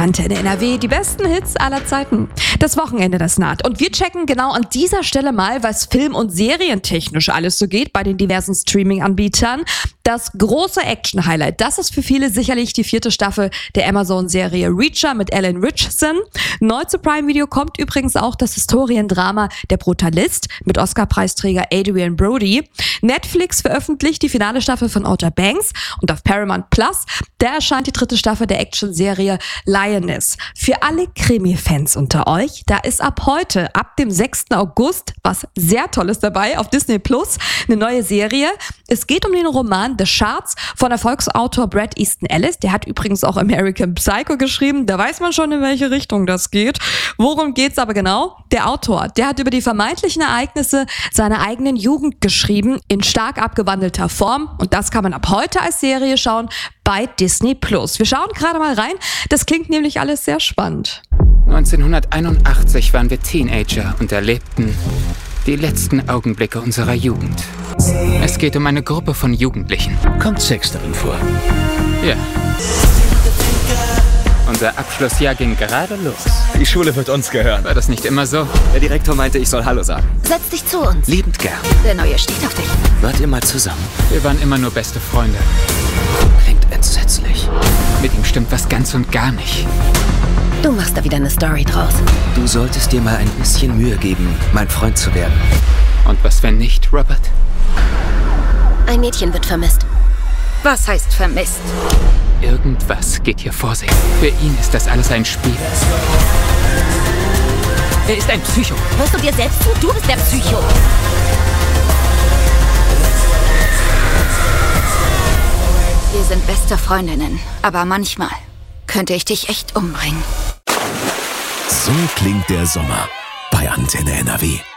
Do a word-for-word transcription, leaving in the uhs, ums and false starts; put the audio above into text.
Antenne N R W, die besten Hits aller Zeiten. Das Wochenende, das naht. Und wir checken genau an dieser Stelle mal, was film- und serientechnisch alles so geht bei den diversen Streaming-Anbietern. Das große Action-Highlight, das ist für viele sicherlich die vierte Staffel der Amazon-Serie Reacher mit Alan Ritchson. Neu zu Prime Video kommt übrigens auch das Historiendrama Der Brutalist mit Oscar-Preisträger Adrian Brody. Netflix veröffentlicht die finale Staffel von Outer Banks und auf Paramount Plus, da erscheint die dritte Staffel der Action-Serie Lioness. Für alle Krimi-Fans unter euch, da ist ab heute, ab dem sechsten August, was sehr Tolles dabei auf Disney Plus, eine neue Serie. Es geht um den Roman The Shards von Erfolgsautor Bret Easton Ellis. Der hat übrigens auch American Psycho geschrieben. Da weiß man schon, in welche Richtung das geht. Worum geht's aber genau? Der Autor, der hat über die vermeintlichen Ereignisse seiner eigenen Jugend geschrieben, in stark abgewandelter Form. Und das kann man ab heute als Serie schauen bei Disney Plus. Wir schauen gerade mal rein. Das klingt nämlich alles sehr spannend. neunzehnhunderteinundachtzig waren wir Teenager und erlebten die letzten Augenblicke unserer Jugend. Es geht um eine Gruppe von Jugendlichen. Kommt Sex darin vor? Ja. Unser Abschlussjahr ging gerade los. Die Schule wird uns gehören. War das nicht immer so? Der Direktor meinte, ich soll Hallo sagen. Setz dich zu uns. Liebend gern. Der Neue steht auf dich. Wart ihr mal zusammen? Wir waren immer nur beste Freunde. Klingt entsetzlich. Mit ihm stimmt was ganz und gar nicht. Du machst da wieder eine Story draus. Du solltest dir mal ein bisschen Mühe geben, mein Freund zu werden. Und was, wenn nicht, Robert? Ein Mädchen wird vermisst. Was heißt vermisst? Irgendwas geht hier vor sich. Für ihn ist das alles ein Spiel. Er ist ein Psycho. Hörst du dir selbst zu? Du bist der Psycho. Wir sind beste Freundinnen, aber manchmal könnte ich dich echt umbringen. So klingt der Sommer bei Antenne N R W.